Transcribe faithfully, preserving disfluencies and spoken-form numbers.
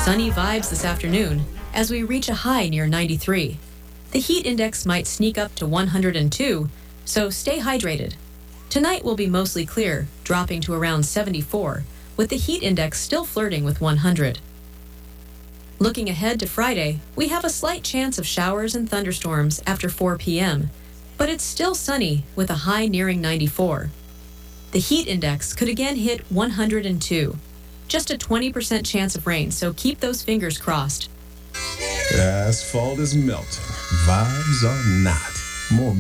Sunny vibes this afternoon as we reach a high near ninety-three. The heat index might sneak up to one hundred two, so stay hydrated. Tonight will be mostly clear, dropping to around seventy-four, with the heat index still flirting with one hundred. Looking ahead to Friday, we have a slight chance of showers and thunderstorms after four p.m., but it's still sunny with a high nearing ninety-four. The heat index could again hit one hundred two. Just a twenty percent chance of rain, so keep those fingers crossed. Asphalt is melting. Vibes are not. More